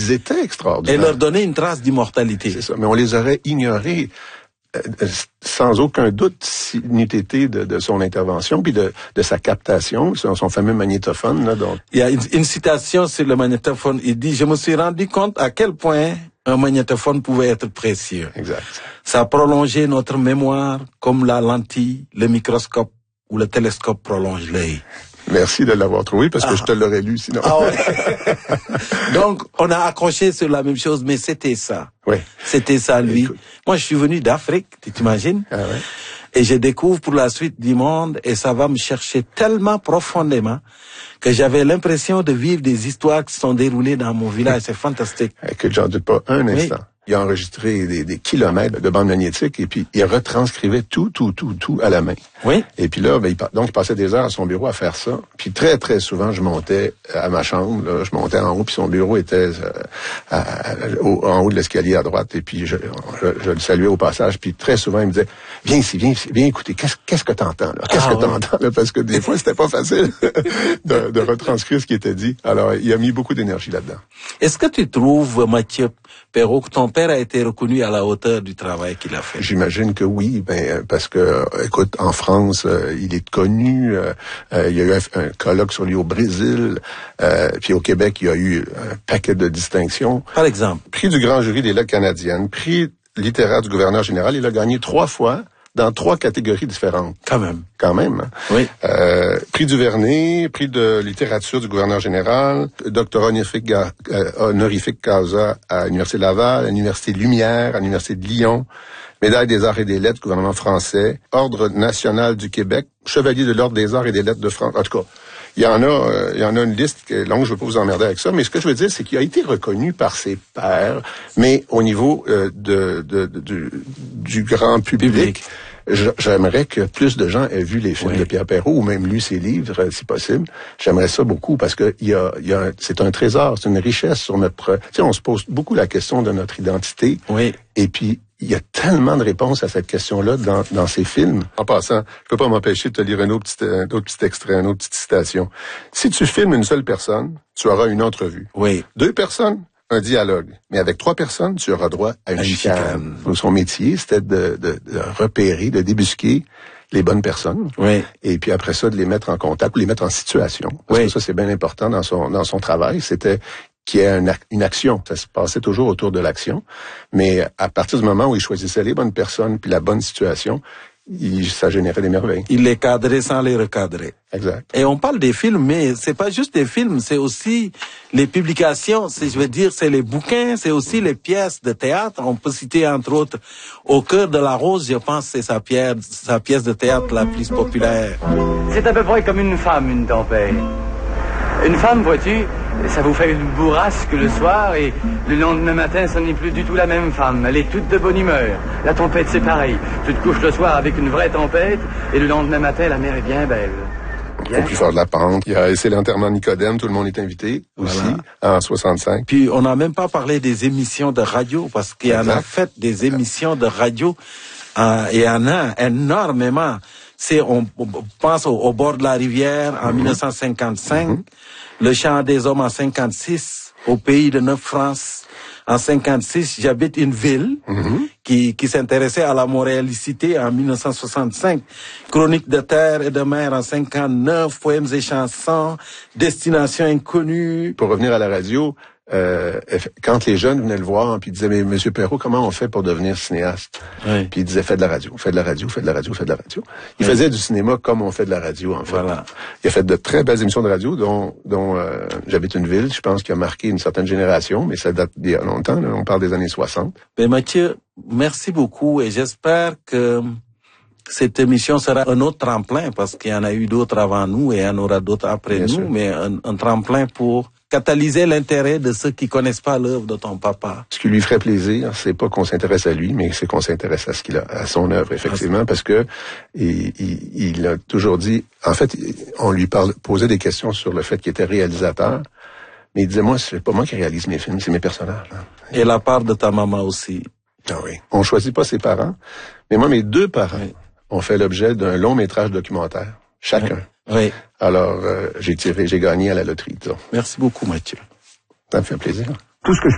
ils étaient extraordinaires. Et leur donner une trace d'immortalité. C'est ça, mais on les aurait ignorés sans aucun doute s'il n'eût été de son intervention, puis de sa captation, son fameux magnétophone. Là, donc. Il y a une citation sur le magnétophone, il dit « Je me suis rendu compte à quel point un magnétophone pouvait être précieux. » Exact. Ça a prolongé notre mémoire comme la lentille, le microscope ou le télescope prolonge l'œil. Merci de l'avoir trouvé, parce que je te l'aurais lu sinon. Ah ouais. Donc, on a accroché sur la même chose, mais c'était ça. Oui. C'était ça, lui. Écoute. Moi, je suis venu d'Afrique, tu t'imagines? Ah ouais. Et je découvre pour la suite du monde, et ça va me chercher tellement profondément que j'avais l'impression de vivre des histoires qui se sont déroulées dans mon village. C'est fantastique. Que j'en doute pas un instant. Oui. Il a enregistré des kilomètres de bandes magnétiques et puis il retranscrivait tout à la main. Oui. Et puis là, il passait des heures à son bureau à faire ça. Puis très, très souvent, je montais à ma chambre, là, je montais en haut, puis son bureau était en haut de l'escalier à droite. Et puis je le saluais au passage. Puis très souvent, il me disait, viens ici, viens écouter. Qu'est-ce que t'entends là? Qu'est-ce que t'entends là? Parce que des fois, c'était pas facile de retranscrire ce qui était dit. Alors, il a mis beaucoup d'énergie là-dedans. Est-ce que tu trouves, Mathieu Perrault, que ton père a été reconnu à la hauteur du travail qu'il a fait? J'imagine que oui, parce que, écoute, en France, il est connu. Il y a eu un colloque sur lui au Brésil. Puis au Québec, il y a eu un paquet de distinctions. Par exemple? Prix du Grand Jury des lettres canadiennes, prix littéraire du gouverneur général. Il a gagné 3 fois dans 3 catégories différentes. Quand même. Quand même. Hein? Oui. Prix du Vernet, prix de littérature du gouverneur général, doctorat honorifique causa à l'Université Laval, à l'Université Lumière, à l'Université de Lyon, médaille des arts et des lettres du gouvernement français, ordre national du Québec, chevalier de l'ordre des arts et des lettres de France. En tout cas, il y en a une liste qui est longue, je ne veux pas vous emmerder avec ça, mais ce que je veux dire, c'est qu'il a été reconnu par ses pairs, mais au niveau du grand public. J'aimerais que plus de gens aient vu les films de Pierre Perrault ou même lu ses livres, si possible. J'aimerais ça beaucoup parce que c'est un trésor, c'est une richesse sur notre... Tu sais, on se pose beaucoup la question de notre identité. Oui. Et puis, il y a tellement de réponses à cette question-là dans ces films. En passant, je peux pas m'empêcher de te lire un autre petit extrait, une autre petite citation. Si tu filmes une seule personne, tu auras une entrevue. Oui. 2 personnes, un dialogue. Mais avec 3 personnes, tu auras droit à une chicane. Son métier, c'était de repérer, de débusquer les bonnes personnes. Oui. Et puis après ça, de les mettre en contact ou les mettre en situation. Parce que ça, c'est bien important dans son travail. C'était qu'il y ait une action. Ça se passait toujours autour de l'action. Mais à partir du moment où il choisissait les bonnes personnes puis la bonne situation, ça générait des merveilles. Il les cadrait sans les recadrer. Exact. Et on parle des films, mais c'est pas juste des films, c'est aussi les publications, c'est les bouquins, c'est aussi les pièces de théâtre. On peut citer entre autres Au cœur de la rose, je pense que c'est sa pièce de théâtre la plus populaire. C'est à peu près comme une femme, une tempête. Une femme, vois-tu, ça vous fait une bourrasque le soir et le lendemain matin, ce n'est plus du tout la même femme. Elle est toute de bonne humeur. La tempête, c'est pareil. Tu te couches le soir avec une vraie tempête et le lendemain matin, la mer est bien belle. Il faut plus faire de la pente. C'est l'enterrement de Nicodème, tout le monde est invité aussi, en 65. Puis on n'a même pas parlé des émissions de radio, parce qu'il y en a fait des émissions de radio, il y en a énormément. On pense au bord de la rivière en 1955, Le Chant des hommes en 56, Au pays de Neuf-France en 56, J'habite une ville qui s'intéressait à la montréalicité en 1965, Chronique de terre et de mer en 59, Poèmes et chansons, Destination inconnue. Pour revenir à la radio, quand les jeunes venaient le voir, puis ils disaient, mais Monsieur Perrault, comment on fait pour devenir cinéaste? Oui. Puis il disait, fais de la radio, fais de la radio, fais de la radio, fais de la radio. Il faisait du cinéma comme on fait de la radio, en fait. Voilà. Il a fait de très belles émissions de radio, dont J'habite une ville, je pense, qui a marqué une certaine génération, mais ça date d'il y a longtemps, là, on parle des années 60. Ben Mathieu, merci beaucoup et j'espère que cette émission sera un autre tremplin, parce qu'il y en a eu d'autres avant nous et il y en aura d'autres après Bien nous, sûr. mais un tremplin pour catalyser l'intérêt de ceux qui connaissent pas l'œuvre de ton papa. Ce qui lui ferait plaisir, c'est pas qu'on s'intéresse à lui, mais c'est qu'on s'intéresse à son œuvre, effectivement, parce que il a toujours dit, en fait, on lui posait des questions sur le fait qu'il était réalisateur, mais il disait, moi, c'est pas moi qui réalise mes films, c'est mes personnages. Hein. Et la part de ta maman aussi. Ah oui. On choisit pas ses parents, mais moi, mes 2 parents ont fait l'objet d'un long métrage documentaire, chacun. Oui. Alors, j'ai gagné à la loterie, disons. Merci beaucoup, Mathieu. Ça me fait plaisir. Tout ce que je